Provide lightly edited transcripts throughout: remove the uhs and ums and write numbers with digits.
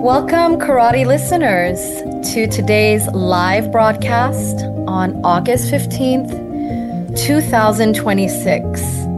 Welcome, karate listeners, to today's live broadcast on August 15th, 2026.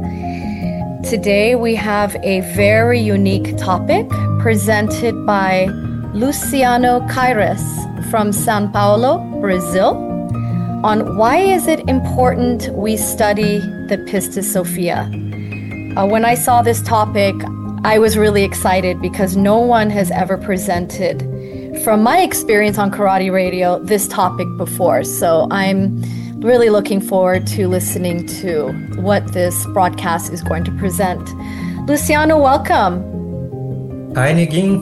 Today we have a very unique topic presented by Luciano Caires from São Paulo, Brazil, on why is it important we study the Pistis Sophia. When I saw this topic, I was really excited because no one has ever presented, from my experience on Karate Radio, this topic before. So I'm really looking forward to listening to what this broadcast is going to present. Luciano, welcome. Hi, Negin.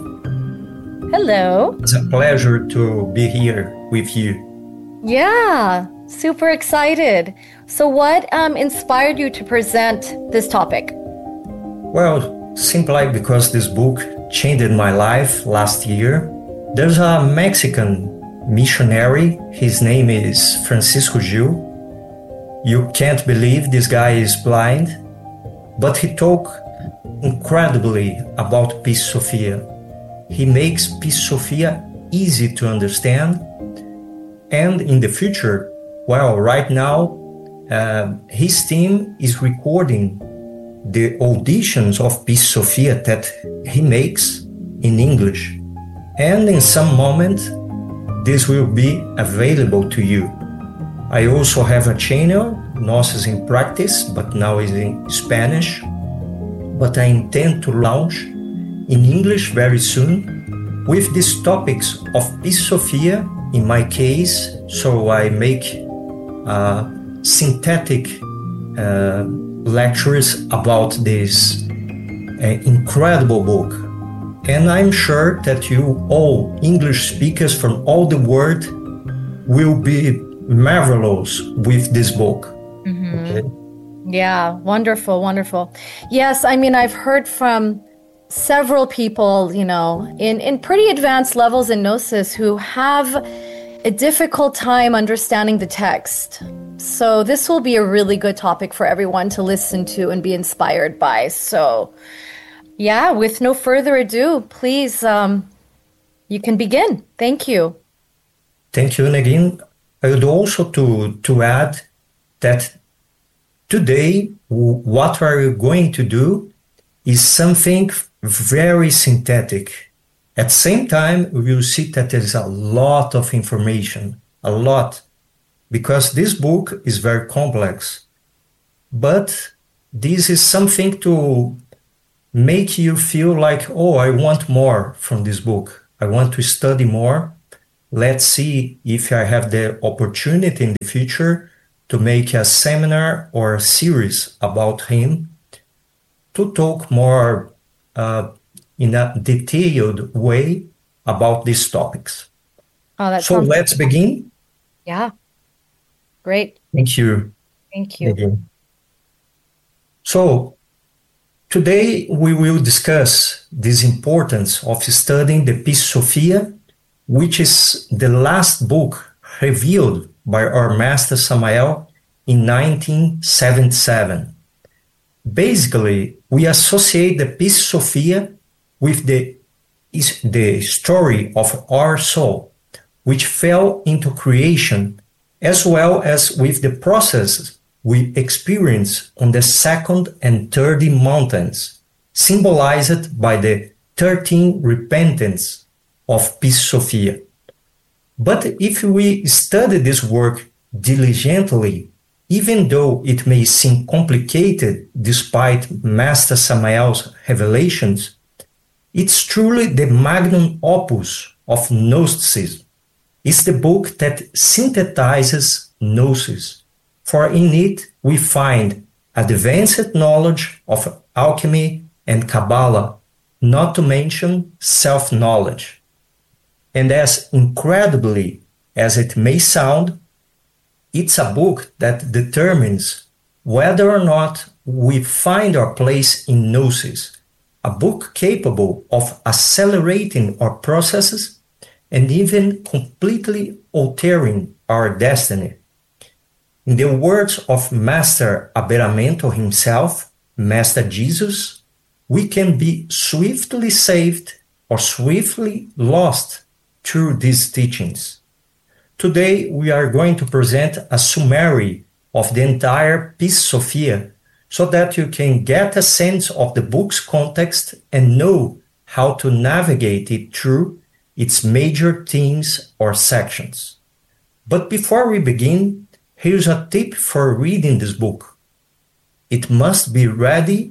Hello. It's a pleasure to be here with you. Yeah, super excited. So what inspired you to present this topic? Well, simply because this book changed my life last year. There's a Mexican missionary. His name is Francisco Gil. You can't believe this guy is blind, but he talks incredibly about Pistis Sophia. He makes Pistis Sophia easy to understand. And in the future, well, right now, his team is recording the auditions of Pistis Sophia that he makes in English. And in some moment, this will be available to you. I also have a channel, Gnosis in Practice, but now is in Spanish. But I intend to launch in English very soon with these topics of Pistis Sophia in my case. So I make synthetic lectures about this incredible book. And I'm sure that you all English speakers from all the world will be marvelous with this book. Mm-hmm. Okay? Yeah, wonderful, wonderful. Yes, I mean, I've heard from several people, in pretty advanced levels in Gnosis who have a difficult time understanding the text. So this will be a really good topic for everyone to listen to and be inspired by. So yeah, with no further ado, please, you can begin. Thank you. Thank you, Negin. I would also to add that today, what we're going to do is something very synthetic. At the same time, we will see that there's a lot of information, a lot, because this book is very complex. But this is something to make you feel like, oh, I want more from this book. I want to study more. Let's see if I have the opportunity in the future to make a seminar or a series about him to talk more in a detailed way about these topics. Oh, so let's begin. Yeah. Great. Thank you. Thank you. Again. So today we will discuss this importance of studying the Pistis Sophia, which is the last book revealed by our Master Samael in 1977. Basically, we associate the Pistis Sophia with the story of our soul, which fell into creation, as well as with the processes we experience on the second and third mountains, symbolized by the 13 repentance of Pistis Sophia. But if we study this work diligently, even though it may seem complicated despite Master Samael's revelations, it's truly the magnum opus of Gnosticism. It's the book that synthesizes Gnosis, for in it we find advanced knowledge of alchemy and Kabbalah, not to mention self-knowledge. And as incredibly as it may sound, it's a book that determines whether or not we find our place in Gnosis, a book capable of accelerating our processes and even completely altering our destiny. In the words of Master Aberamento himself, Master Jesus, we can be swiftly saved or swiftly lost through these teachings. Today, we are going to present a summary of the entire Peace Sophia so that you can get a sense of the book's context and know how to navigate it through its major themes or sections. But before we begin, here's a tip for reading this book. It must be read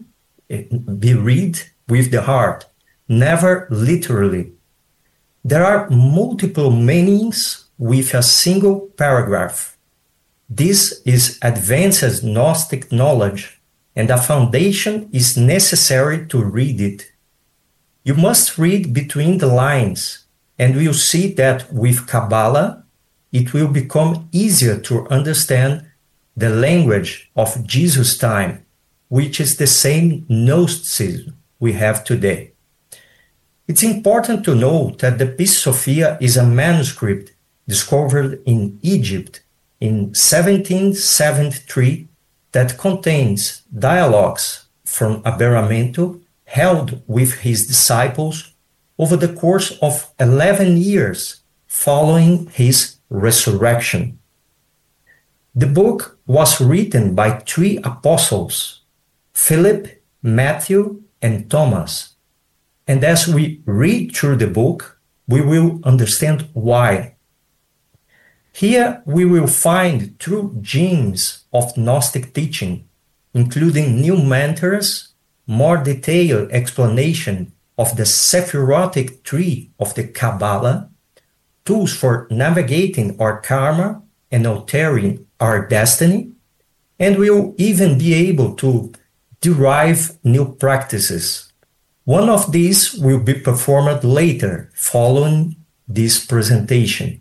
with the heart, never literally. There are multiple meanings with a single paragraph. This is advanced Gnostic knowledge, and a foundation is necessary to read it. You must read between the lines, and we'll see that with Kabbalah, it will become easier to understand the language of Jesus' time, which is the same Gnosticism we have today. It's important to note that the Peace Sophia is a manuscript discovered in Egypt in 1773 that contains dialogues from Aberramento held with his disciples over the course of 11 years following his resurrection. The book was written by 3 apostles, Philip, Matthew, and Thomas. And as we read through the book, we will understand why. Here we will find true gems of Gnostic teaching, including new mantras, more detailed explanation of the Sephirotic tree of the Kabbalah, tools for navigating our karma and altering our destiny, and we'll even be able to derive new practices. One of these will be performed later, following this presentation.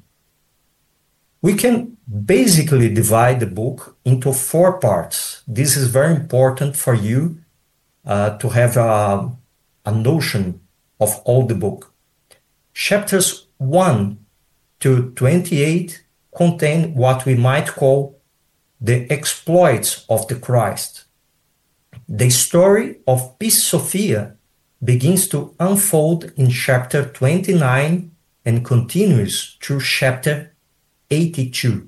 We can basically divide the book into 4 parts. This is very important for you to have a notion of all the book. Chapters 1 to 28 contain what we might call the exploits of the Christ. The story of Peace Sophia begins to unfold in chapter 29 and continues through chapter 82.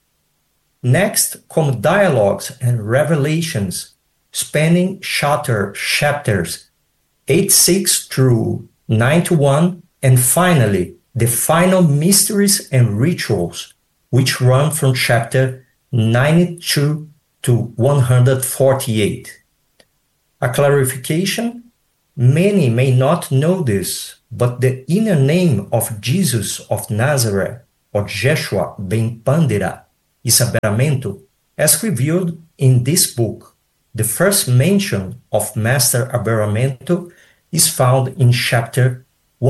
Next come dialogues and revelations spanning chapters 86 through 91, and finally the final mysteries and rituals, which run from chapter 92 to 148. A clarification: many may not know this, but the inner name of Jesus of Nazareth, or Yeshua ben Pandera, is Aberramento, as revealed in this book. The first mention of Master Aberramento is found in chapter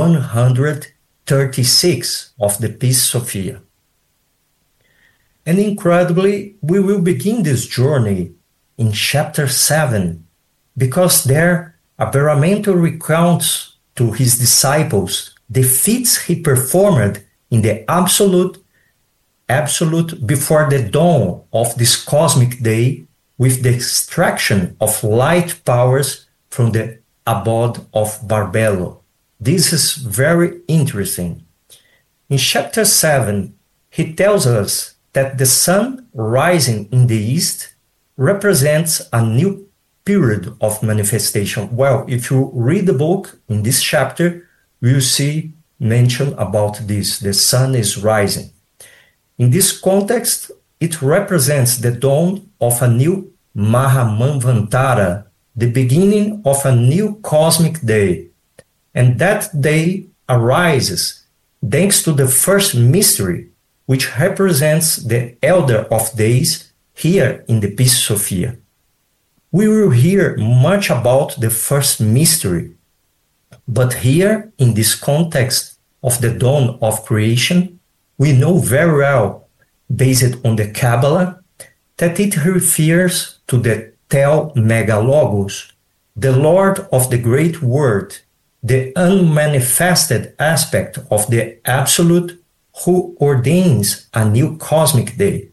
136 of the Peace Sophia. And incredibly, we will begin this journey in chapter 7, because there Aberramento recounts to his disciples the feats he performed in the absolute before the dawn of this cosmic day, with the extraction of light powers from the abode of Barbelo. This is very interesting. In chapter 7, he tells us that the sun rising in the east represents a new period of manifestation. Well, if you read the book in this chapter, you'll see mention about this. The sun is rising. In this context, it represents the dawn of a new Mahamanvantara, the beginning of a new cosmic day. And that day arises thanks to the first mystery, which represents the Elder of Days here in the Peace Sophia. We will hear much about the first mystery, but here in this context of the dawn of creation, we know very well, based on the Kabbalah, that it refers to the Tel Megalogos, the Lord of the Great Word, the unmanifested aspect of the Absolute who ordains a new cosmic day.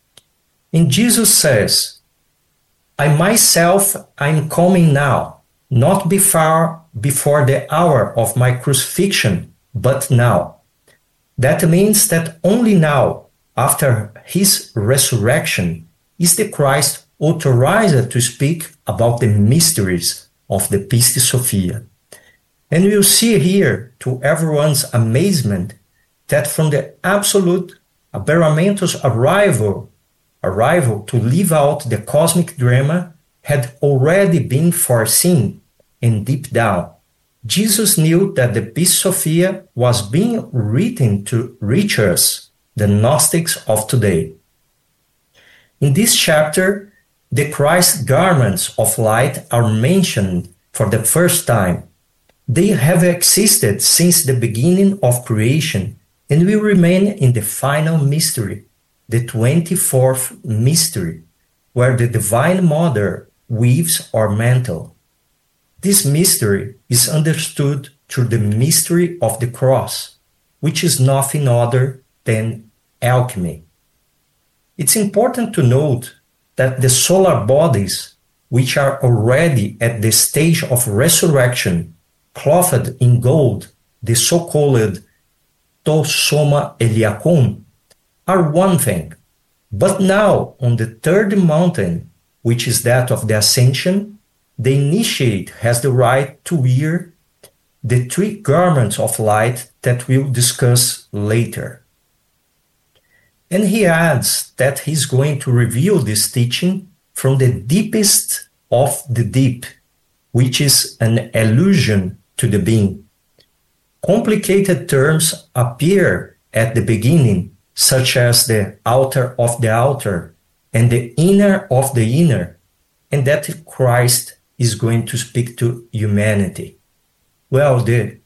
And Jesus says, I myself am coming now, not before the hour of my crucifixion, but now. That means that only now, after his resurrection, is the Christ authorized to speak about the mysteries of the Pistis Sophia. And we'll see here, to everyone's amazement, that from the absolute Aberramento's arrival to live out the cosmic drama had already been foreseen, and deep down, Jesus knew that the Pistis Sophia was being written to reach us, the Gnostics of today. In this chapter, the Christ garments of light are mentioned for the first time. They have existed since the beginning of creation and will remain in the final mystery, the 24th mystery, where the Divine Mother weaves our mantle. This mystery is understood through the mystery of the cross, which is nothing other than alchemy. It's important to note that the solar bodies, which are already at the stage of resurrection, clothed in gold, the so-called to soma Eliacum, are one thing. But now, on the third mountain, which is that of the Ascension, the initiate has the right to wear the three garments of light that we'll discuss later. And he adds that he's going to reveal this teaching from the deepest of the deep, which is an allusion to the being. Complicated terms appear at the beginning, such as the outer of the outer and the inner of the inner, and that Christ is going to speak to humanity. Well, the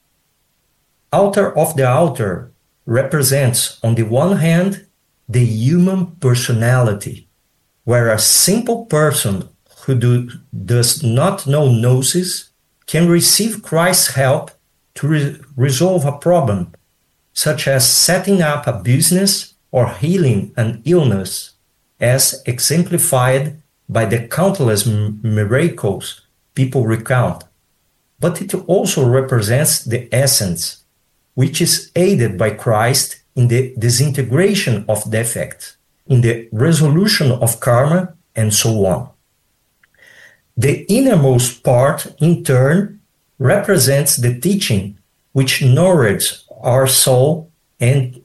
outer of the outer represents, on the one hand, the human personality, where a simple person who does not know Gnosis can receive Christ's help to resolve a problem, such as setting up a business or healing an illness, as exemplified by the countless miracles people recount. But it also represents the essence, which is aided by Christ in the disintegration of defects, in the resolution of karma, and so on. The innermost part, in turn, represents the teaching which nourishes our soul and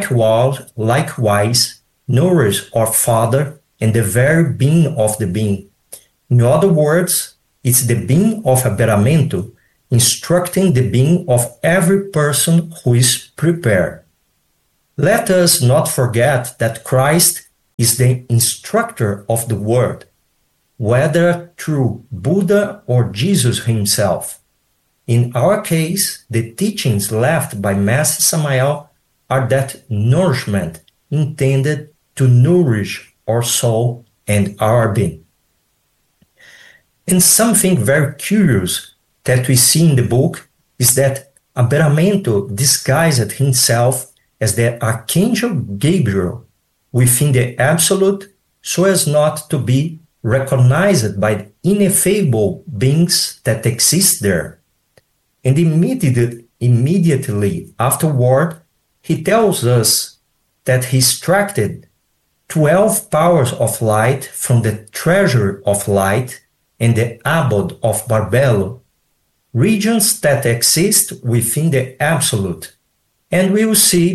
likewise nourishes our Father and the very being of the being. In other words, it's the being of Aberramento instructing the being of every person who is prepared. Let us not forget that Christ is the instructor of the world, whether through Buddha or Jesus himself. In our case, the teachings left by Master Samael are that nourishment intended to nourish our soul and our being. And something very curious that we see in the book is that Aberramento disguised himself as the Archangel Gabriel within the Absolute so as not to be recognized by ineffable beings that exist there. And immediately afterward, he tells us that he extracted 12 powers of light from the treasure of light and the abode of Barbelo, regions that exist within the Absolute. And we will see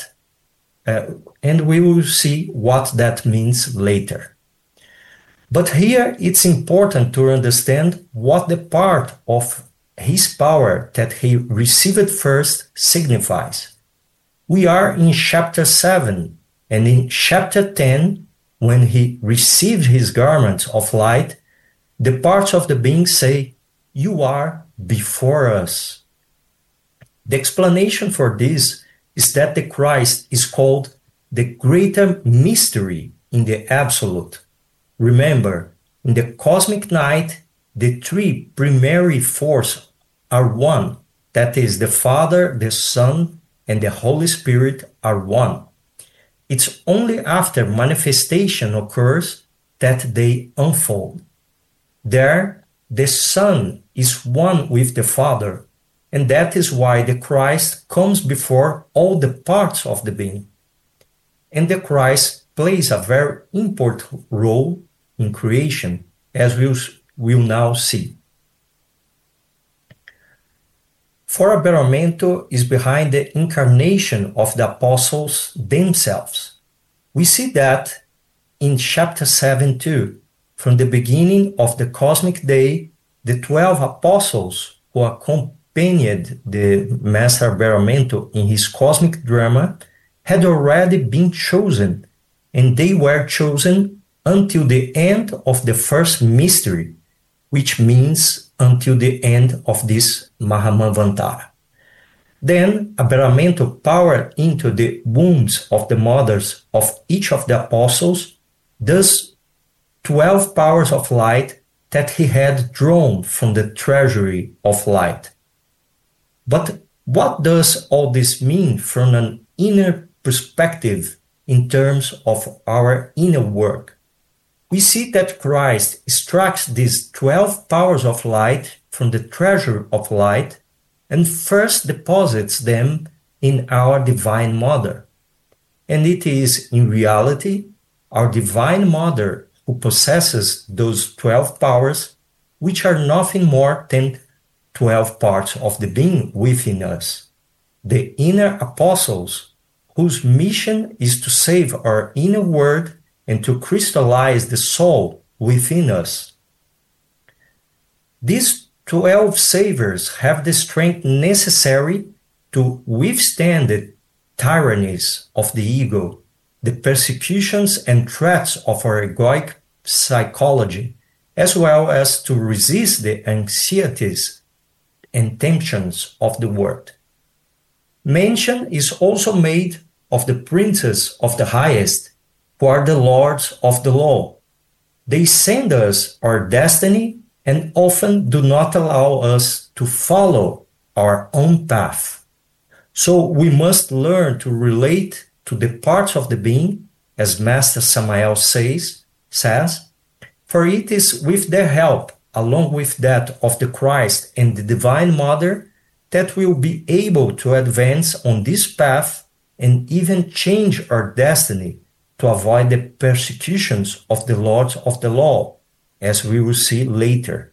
what that means later. But here it's important to understand what the part of his power that he received first signifies. We are in chapter 7, and in chapter 10, when he received his garments of light, the parts of the being say, "You are before us." The explanation for this is that the Christ is called the greater mystery in the Absolute. Remember, in the cosmic night, the three primary forces are one. That is, the Father, the Son, and the Holy Spirit are one. It's only after manifestation occurs that they unfold. There, the Son is one with the Father, and that is why the Christ comes before all the parts of the being. And the Christ plays a very important role in creation, as we'll now see. For Aberramento is behind the incarnation of the apostles themselves. We see that in chapter 7 too. From the beginning of the cosmic day, the 12 apostles who accompanied the Master Aberramento in his cosmic drama had already been chosen, and they were chosen until the end of the first mystery, which means until the end of this Mahamanvantara. Then Aberramento poured into the wombs of the mothers of each of the apostles thus 12 powers of light that he had drawn from the treasury of light. But what does all this mean from an inner perspective in terms of our inner work? We see that Christ extracts these 12 powers of light from the treasure of light and first deposits them in our Divine Mother. And it is in reality our Divine Mother who possesses those 12 powers, which are nothing more than 12 parts of the being within us. The inner apostles, whose mission is to save our inner world and to crystallize the soul within us. These 12 saviors have the strength necessary to withstand the tyrannies of the ego, the persecutions and threats of our egoic psychology, as well as to resist the anxieties and temptations of the world. Mention is also made of the princes of the highest, who are the lords of the law. They send us our destiny and often do not allow us to follow our own path. So we must learn to relate to the parts of the being, as Master Samael says, for it is with their help, along with that of the Christ and the Divine Mother, that we'll be able to advance on this path and even change our destiny to avoid the persecutions of the lords of the law, as we will see later.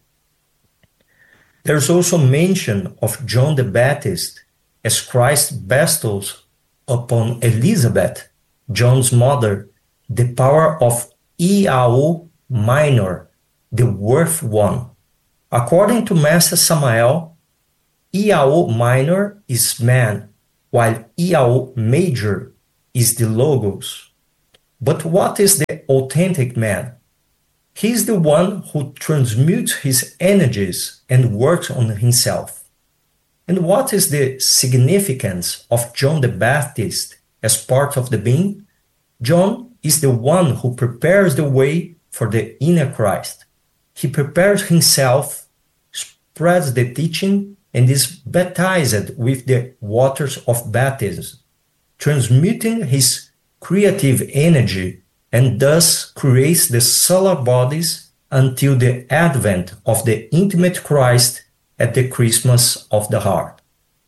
There's also mention of John the Baptist as Christ bestows upon Elizabeth, John's mother, the power of Iao Minor, the worth one. According to Master Samael, Iao Minor is man, while Iao Major is the Logos. But what is the authentic man? He is the one who transmutes his energies and works on himself. And what is the significance of John the Baptist as part of the being? John is the one who prepares the way for the inner Christ. He prepares himself, spreads the teaching, and is baptized with the waters of baptism, transmuting his creative energy, and thus creates the solar bodies until the advent of the intimate Christ at the Christmas of the heart.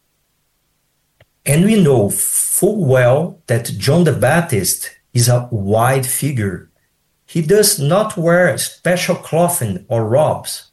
And we know full well that John the Baptist is a wide figure. He does not wear special clothing or robes,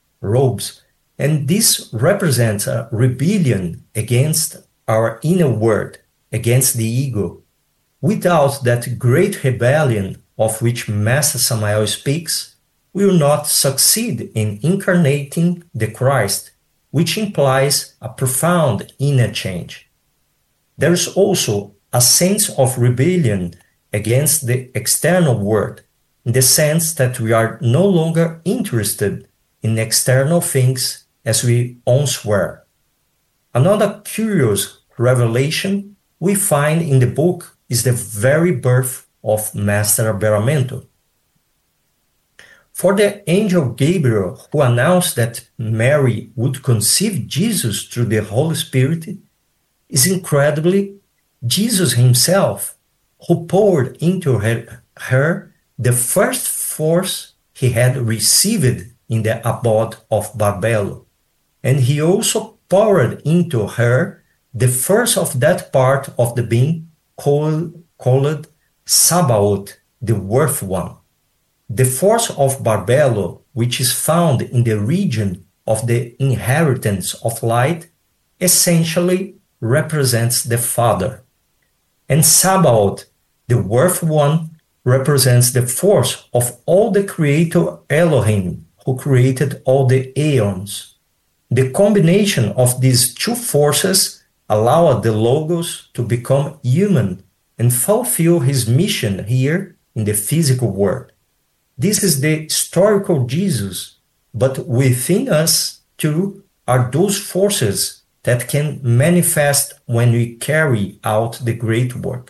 and this represents a rebellion against our inner world, against the ego. Without that great rebellion of which Master Samael speaks, we will not succeed in incarnating the Christ, which implies a profound inner change. There is also a sense of rebellion against the external world, in the sense that we are no longer interested in external things as we once were. Another curious revelation we find in the book is the very birth of Master Aberramento. For the angel Gabriel, who announced that Mary would conceive Jesus through the Holy Spirit, is incredibly Jesus himself, who poured into her the first force he had received in the abode of Barbelo, and he also poured into her the first of that part of the being called Sabaoth, the worth one. The force of Barbelo, which is found in the region of the inheritance of light, essentially represents the Father. And Sabaoth, the worth one, represents the force of all the Creator Elohim, who created all the aeons. The combination of these two forces allowed the Logos to become human and fulfill his mission here in the physical world. This is the historical Jesus, but within us too are those forces that can manifest when we carry out the great work.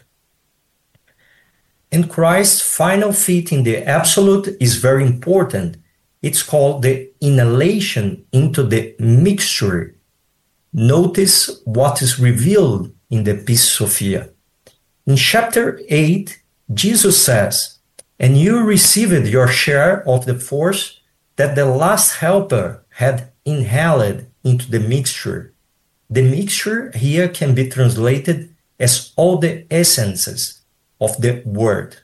And Christ's final feat in the Absolute is very important. It's called the inhalation into the mixture. Notice what is revealed in the Pistis Sophia. In chapter 8, Jesus says, "And you received your share of the force that the last helper had inhaled into the mixture." The mixture here can be translated as all the essences of the word.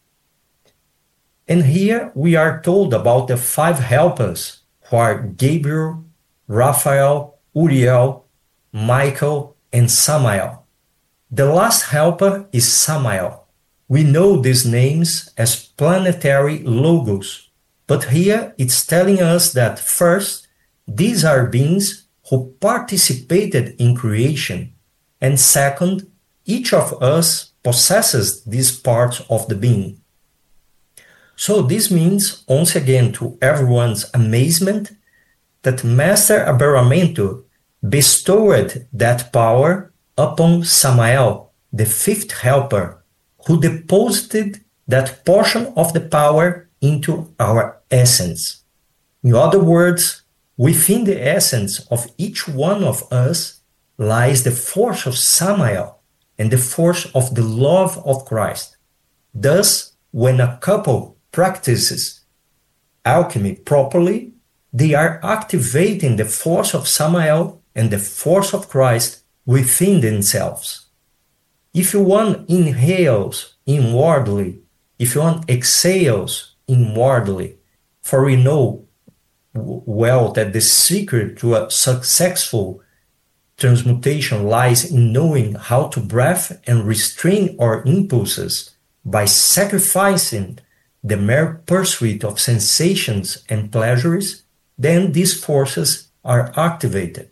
And here we are told about the 5 helpers who are Gabriel, Raphael, Uriel, Michael, and Samael. The last helper is Samael. We know these names as planetary logos, but here it's telling us that first, these are beings who participated in creation, and second, each of us possesses these parts of the being. So this means, once again to everyone's amazement, that Master Aberramento bestowed that power upon Samael, the 5th helper, who deposited that portion of the power into our essence. In other words, within the essence of each one of us lies the force of Samael and the force of the love of Christ. Thus, when a couple practices alchemy properly, they are activating the force of Samael and the force of Christ within themselves. If one inhales inwardly, if one exhales inwardly, for we know well that the secret to a successful transmutation lies in knowing how to breathe and restrain our impulses by sacrificing the mere pursuit of sensations and pleasures, then these forces are activated.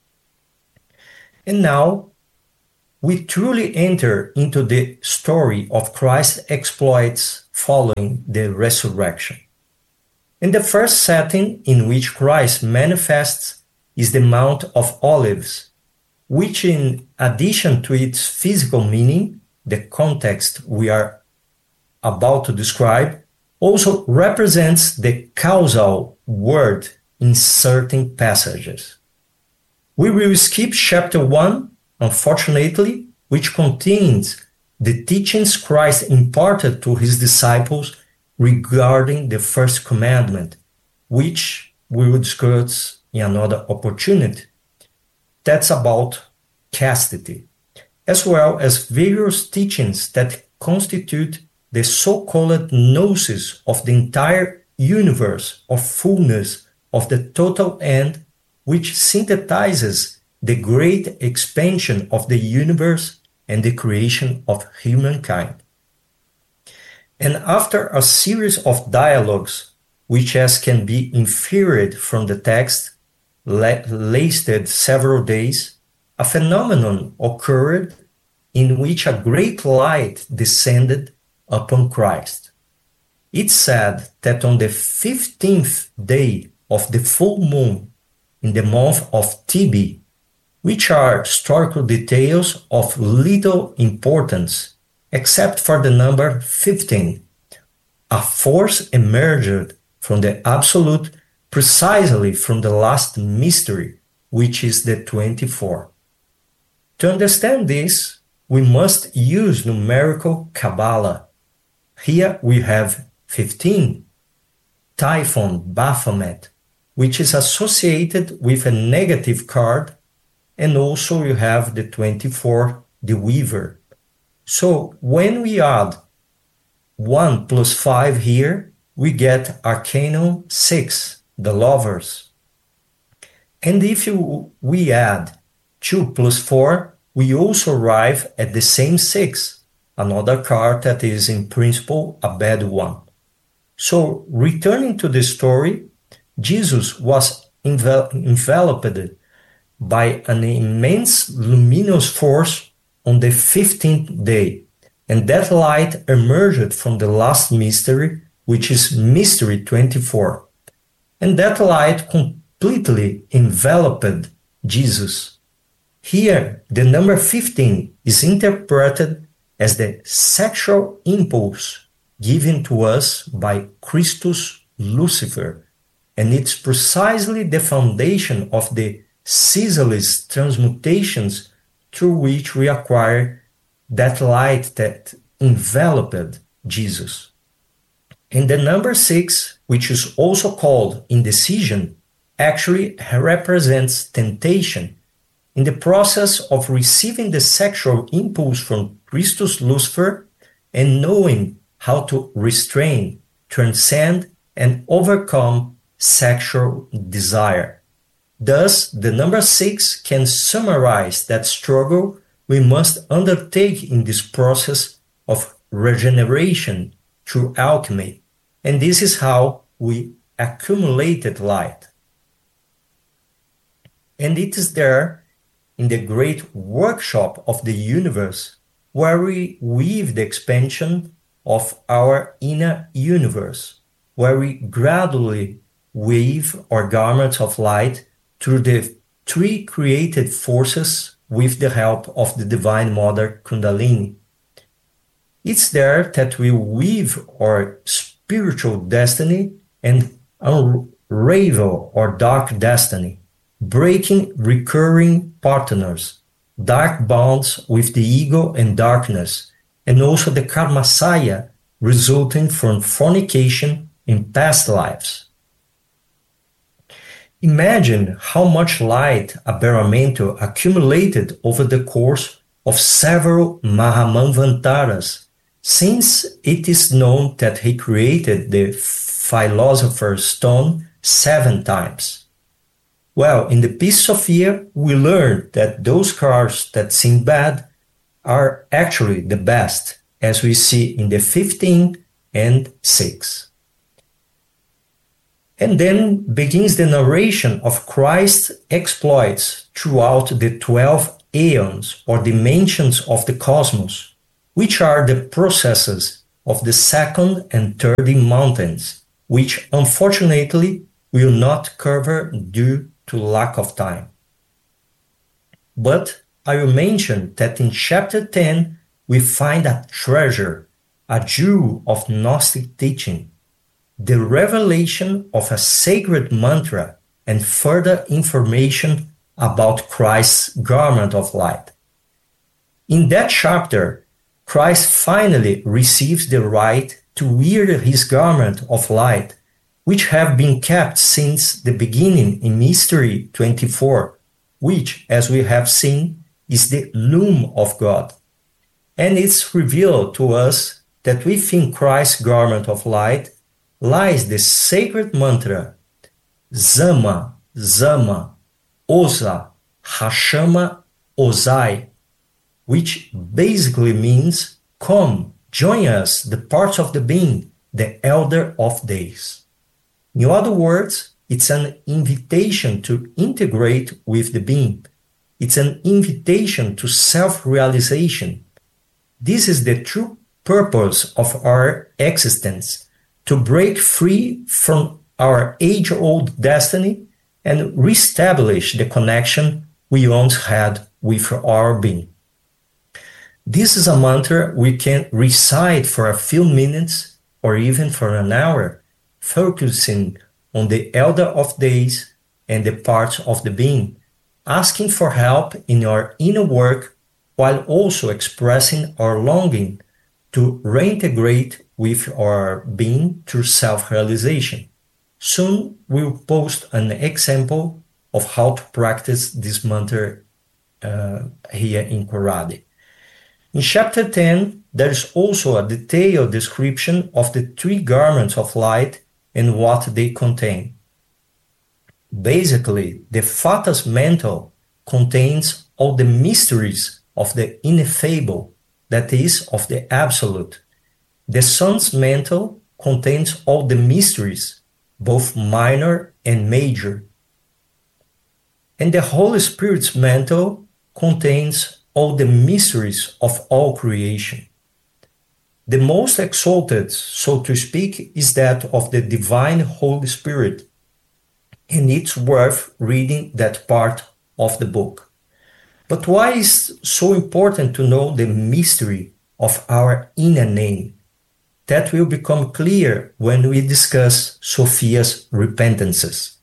And now, we truly enter into the story of Christ's exploits following the resurrection. And the first setting in which Christ manifests is the Mount of Olives, which in addition to its physical meaning, the context we are about to describe, also represents the causal word in certain passages. We will skip chapter 1, unfortunately, which contains the teachings Christ imparted to his disciples regarding the first commandment, which we will discuss in another opportunity. That's about chastity, as well as various teachings that constitute the so-called gnosis of the entire universe or fullness of the total end, which synthesizes the great expansion of the universe and the creation of humankind. And after a series of dialogues, which as can be inferred from the text, lasted several days, a phenomenon occurred in which a great light descended upon Christ. It said that on the 15th day of the full moon in the month of Tibi, which are historical details of little importance, except for the number 15, a force emerged from the Absolute precisely from the last mystery, which is the 24. To understand this, we must use numerical Kabbalah. Here we have 15, Typhon, Baphomet, which is associated with a negative card, and also you have the 24, the Weaver. So when we add 1 plus 5 here, we get Arcanum 6, the Lovers. And if we add 2 plus 4, we also arrive at the same 6, another card that is in principle a bad one. So returning to the story, Jesus was enveloped by an immense luminous force on the 15th day, and that light emerged from the last mystery, which is mystery 24. And that light completely enveloped Jesus. Here, the number 15 is interpreted as the sexual impulse given to us by Christus Lucifer, and it's precisely the foundation of the ceaseless transmutations through which we acquire that light that enveloped Jesus. And the number 6, which is also called indecision, actually represents temptation. In the process of receiving the sexual impulse from Christus Lucifer and knowing how to restrain, transcend, and overcome sexual desire. Thus, the number 6 can summarize that struggle we must undertake in this process of regeneration through alchemy, and this is how we accumulated light. And it is there, in the great workshop of the universe, where we weave the expansion of our inner universe, where we gradually weave our garments of light through the 3 created forces with the help of the Divine Mother Kundalini. It's there that we weave our spiritual destiny and unravel our dark destiny, breaking recurring partners, dark bonds with the ego and darkness, and also the karmasaya resulting from fornication in past lives. Imagine how much light Aberramento accumulated over the course of several Mahamanvantaras, since it is known that he created the Philosopher's Stone 7 times. Well, in the Peace Sophia, we learned that those cards that seem bad are actually the best, as we see in the 15 and 6. And then begins the narration of Christ's exploits throughout the 12 aeons or dimensions of the cosmos, which are the processes of the second and third mountains, which unfortunately will not cover due to lack of time. But I will mention that in chapter 10 we find a treasure, a jewel of Gnostic teaching, the revelation of a sacred mantra and further information about Christ's garment of light. In that chapter, Christ finally receives the right to wear his garment of light, which have been kept since the beginning in Mystery 24, which, as we have seen, is the loom of God. And it's revealed to us that within Christ's garment of light lies the sacred mantra Zama, Zama, Oza, Hashama, Ozai, which basically means, come, join us, the parts of the being, the Elder of Days. In other words, it's an invitation to integrate with the being. It's an invitation to self-realization. This is the true purpose of our existence, to break free from our age-old destiny and reestablish the connection we once had with our being. This is a mantra we can recite for a few minutes or even for an hour, focusing on the Elder of Days and the parts of the being, asking for help in our inner work while also expressing our longing to reintegrate with our being through self-realization. Soon we'll post an example of how to practice this mantra here in Corradi. In chapter 10, there is also a detailed description of the 3 garments of light and what they contain. Basically, the Fata's mantle contains all the mysteries of the ineffable, that is, of the absolute. The Son's mantle contains all the mysteries, both minor and major. And the Holy Spirit's mantle contains all the mysteries of all creation. The most exalted, so to speak, is that of the divine Holy Spirit, and it's worth reading that part of the book. But why is it so important to know the mystery of our inner name? That will become clear when we discuss Sophia's repentances.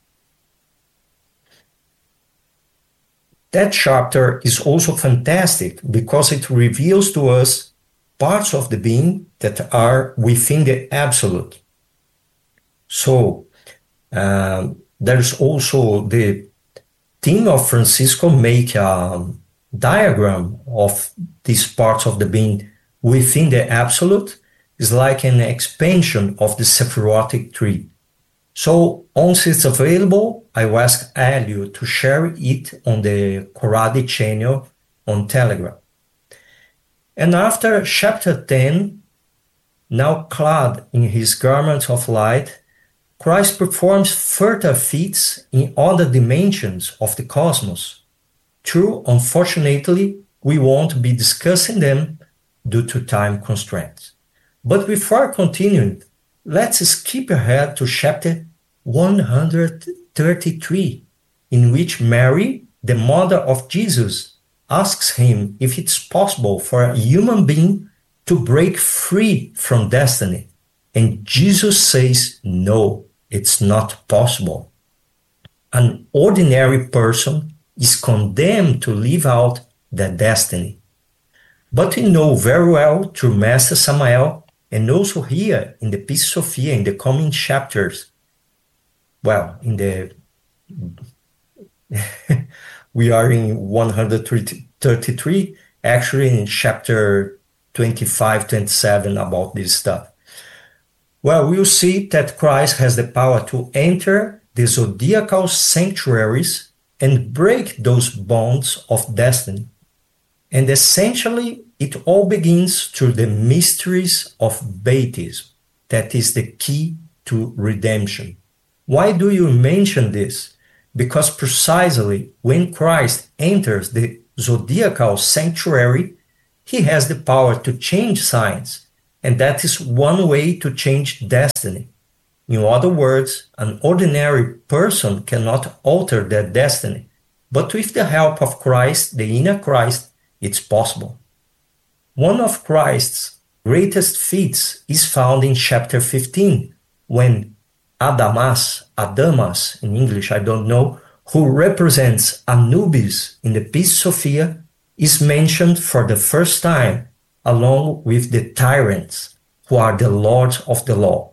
That chapter is also fantastic because it reveals to us parts of the being that are within the absolute. So, there's also the team of Francisco make a diagram of these parts of the being within the absolute. Is like an expansion of the Sephirotic tree. So once it's available, I will ask Elio to share it on the Corradi channel on Telegram. And after chapter 10, now clad in his garments of light, Christ performs further feats in other dimensions of the cosmos. True, unfortunately, we won't be discussing them due to time constraints. But before continuing, let's skip ahead to chapter 133, in which Mary, the mother of Jesus, asks him if it's possible for a human being to break free from destiny. And Jesus says, no, it's not possible. An ordinary person is condemned to live out their destiny. But we know very well through Master Samael, and also here in the Pistis Sophia in the coming chapters, we are in 133, actually in chapter 25, 27 about this stuff. Well, we'll see that Christ has the power to enter the zodiacal sanctuaries and break those bonds of destiny. And essentially, it all begins through the mysteries of Baptism. That is the key to redemption. Why do you mention this? Because precisely when Christ enters the zodiacal sanctuary, he has the power to change signs, and that is one way to change destiny. In other words, an ordinary person cannot alter their destiny, but with the help of Christ, the inner Christ, it's possible. One of Christ's greatest feats is found in chapter 15, when Adamas in English, I don't know, who represents Anubis in the Pistis Sophia, is mentioned for the first time, along with the tyrants, who are the lords of the law.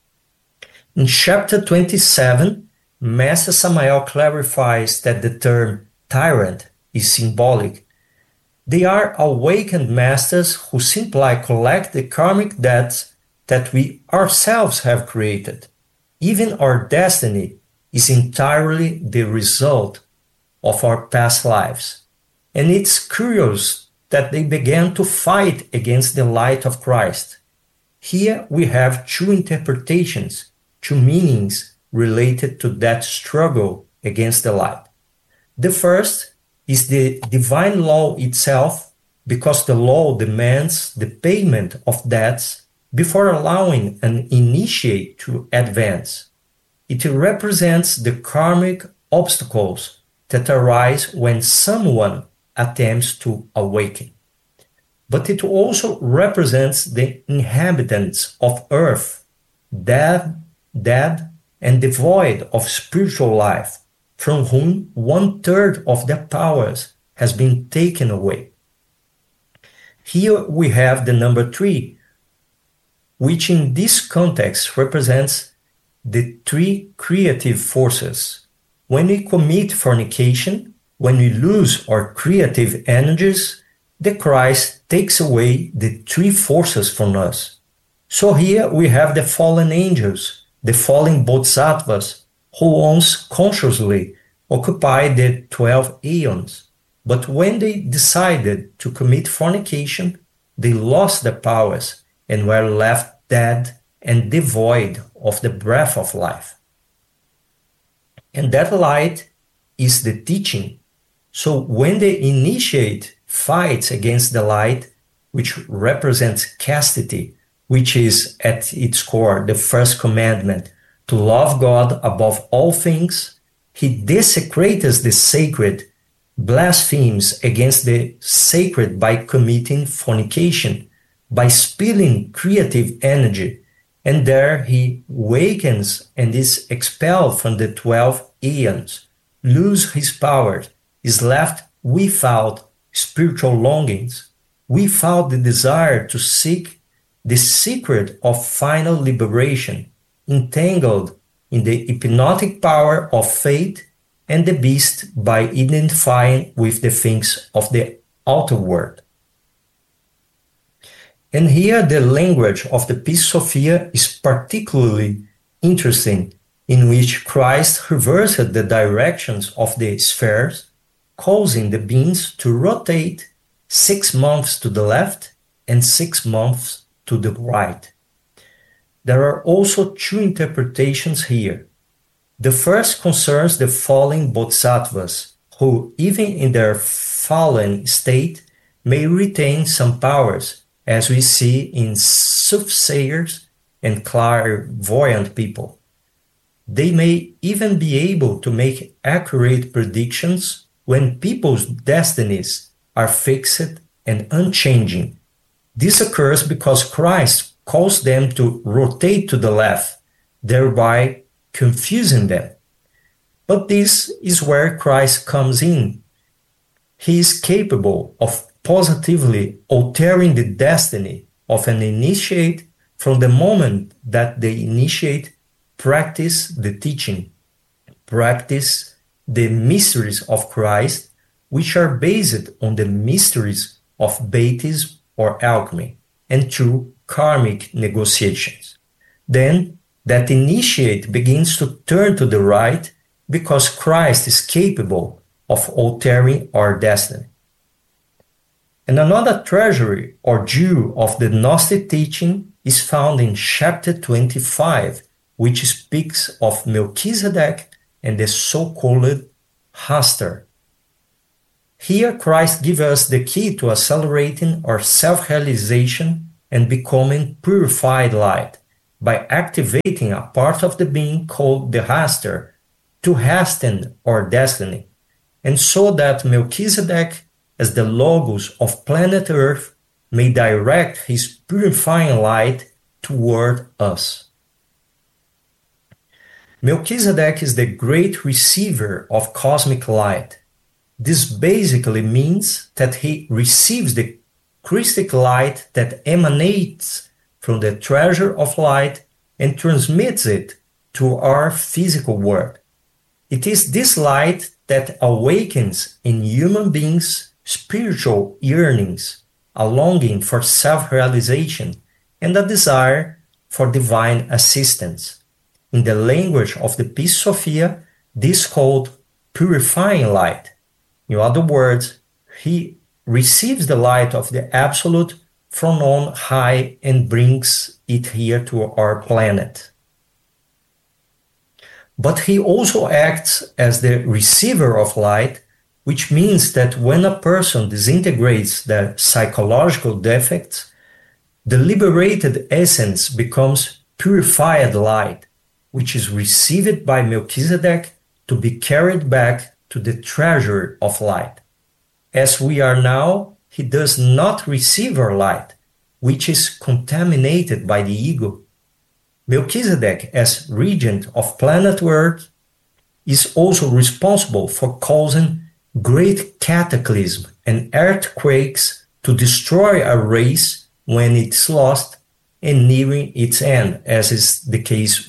In chapter 27, Master Samael clarifies that the term tyrant is symbolic. They are awakened masters who simply collect the karmic debts that we ourselves have created. Even our destiny is entirely the result of our past lives. And it's curious that they began to fight against the light of Christ. Here we have two interpretations, two meanings related to that struggle against the light. The first is the divine law itself, because the law demands the payment of debts before allowing an initiate to advance. It represents the karmic obstacles that arise when someone attempts to awaken. But it also represents the inhabitants of earth, dead, and devoid of spiritual life, from whom 1/3 of their powers has been taken away. Here we have the number 3, which in this context represents the three creative forces. When we commit fornication, when we lose our creative energies, the Christ takes away the three forces from us. So here we have the fallen angels, the fallen bodhisattvas, who once consciously occupied the 12 aeons. But when they decided to commit fornication, they lost their powers and were left dead and devoid of the breath of life. And that light is the teaching. So when the initiate fights against the light, which represents chastity, which is at its core the first commandment, to love God above all things, he desecrates the sacred, blasphemes against the sacred by committing fornication, by spilling creative energy, and there he wakens and is expelled from the 12 aeons, loses his powers, is left without spiritual longings, without the desire to seek the secret of final liberation, entangled in the hypnotic power of faith and the beast by identifying with the things of the outer world. And here the language of the Peace Sophia is particularly interesting, in which Christ reversed the directions of the spheres, causing the beams to rotate 6 months to the left and 6 months to the right. There are also two interpretations here. The first concerns the fallen bodhisattvas, who, even in their fallen state, may retain some powers, as we see in soothsayers and clairvoyant people. They may even be able to make accurate predictions when people's destinies are fixed and unchanging. This occurs because Christ calls them to rotate to the left, thereby confusing them. But this is where Christ comes in. He is capable of positively altering the destiny of an initiate from the moment that the initiate practice the teaching, practice the mysteries of Christ, which are based on the mysteries of Bhaktism or alchemy, and through karmic negotiations. Then that initiate begins to turn to the right because Christ is capable of altering our destiny. And another treasury or jewel of the Gnostic teaching is found in chapter 25, which speaks of Melchizedek and the so-called Hastar. Here Christ gives us the key to accelerating our self-realization and becoming purified light by activating a part of the being called the Hastar to hasten our destiny, and so that Melchizedek, as the Logos of planet Earth, may direct his purifying light toward us. Melchizedek is the great receiver of cosmic light. This basically means that he receives the Christic light that emanates from the treasure of light and transmits it to our physical world. It is this light that awakens in human beings spiritual yearnings, a longing for self-realization, and a desire for divine assistance. In the language of the Peace Sophia, this is called purifying light. In other words, he receives the light of the Absolute from on high and brings it here to our planet. But he also acts as the receiver of light, which means that when a person disintegrates their psychological defects, the liberated essence becomes purified light, which is received by Melchizedek to be carried back to the treasure of light. As we are now, he does not receive our light, which is contaminated by the ego. Melchizedek, as regent of planet Earth, is also responsible for causing great cataclysm and earthquakes to destroy a race when it's lost and nearing its end, as is the case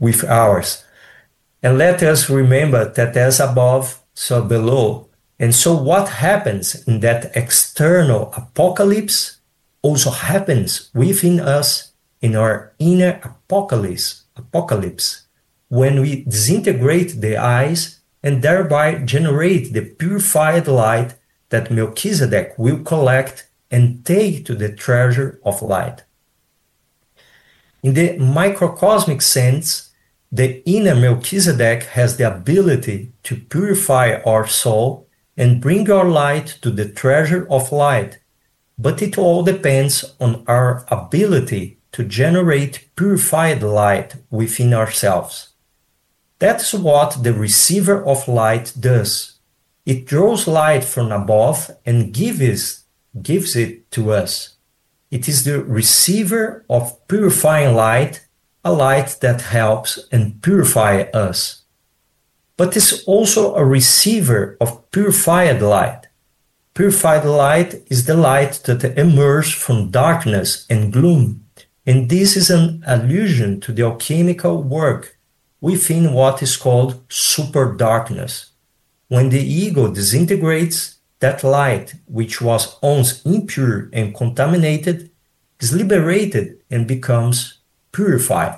with ours. And let us remember that as above, so below. And so what happens in that external apocalypse also happens within us in our inner apocalypse, when we disintegrate the eyes and thereby generate the purified light that Melchizedek will collect and take to the treasure of light. In the microcosmic sense, the inner Melchizedek has the ability to purify our soul and bring our light to the treasure of light, but it all depends on our ability to generate purified light within ourselves. That's what the receiver of light does. It draws light from above and gives it to us. It is the receiver of purifying light, a light that helps and purifies us. But it's also a receiver of purified light. Purified light is the light that emerges from darkness and gloom, and this is an allusion to the alchemical work within what is called super darkness. When the ego disintegrates, that light, which was once impure and contaminated, is liberated and becomes purified.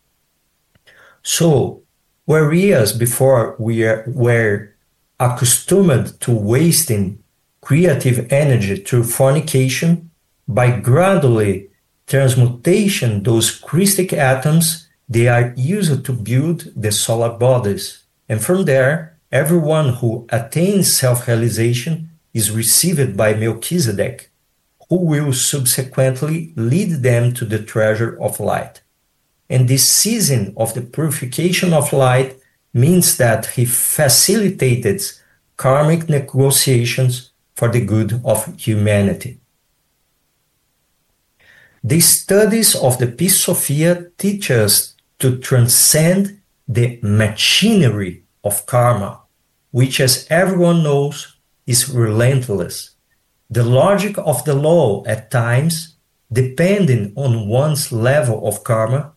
So, whereas before we were accustomed to wasting creative energy through fornication, by gradually transmutation those Christic atoms, they are used to build the solar bodies. And from there, everyone who attains self-realization is received by Melchizedek, who will subsequently lead them to the treasure of light. And this season of the purification of light means that he facilitated karmic negotiations for the good of humanity. The studies of the Peace Sophia teach us to transcend the machinery of karma, which, as everyone knows, is relentless. The logic of the law at times, depending on one's level of karma,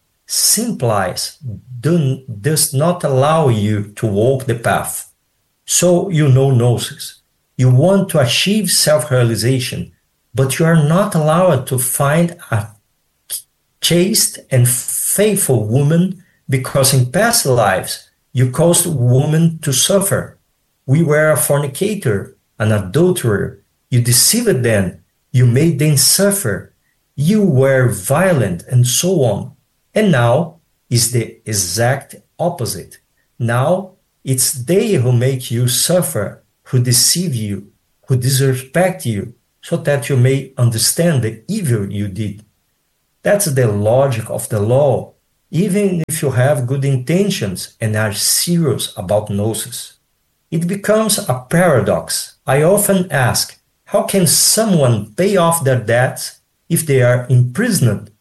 does not allow you to walk the path. So you know gnosis. You want to achieve self-realization, but you are not allowed to find a chaste and faithful woman because in past lives you caused women to suffer. We were a fornicator, an adulterer. You deceived them. You made them suffer. You were violent and so on. And now is the exact opposite. Now it's they who make you suffer, who deceive you, who disrespect you, so that you may understand the evil you did. That's the logic of the law, even if you have good intentions and are serious about gnosis. It becomes a paradox. I often ask, how can someone pay off their debts if they are imprisoned